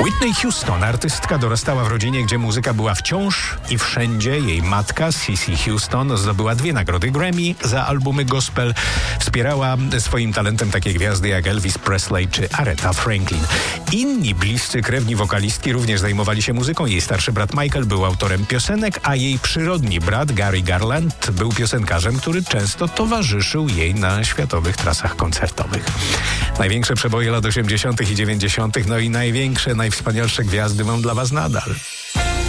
Whitney Houston, artystka, dorastała w rodzinie, gdzie muzyka była wciąż i wszędzie. Jej matka, Cissy Houston, zdobyła 2 nagrody Grammy za albumy gospel. Wspierała swoim talentem takie gwiazdy jak Elvis Presley czy Aretha Franklin. Inni bliscy krewni wokalistki również zajmowali się muzyką. Jej starszy brat Michael był autorem piosenek, a jej przyrodni brat Gary Garland był piosenkarzem, który często towarzyszył jej na światowych trasach koncertowych. Największe przeboje lat 80. i 90., no i największe, najwspanialsze gwiazdy mam dla was nadal.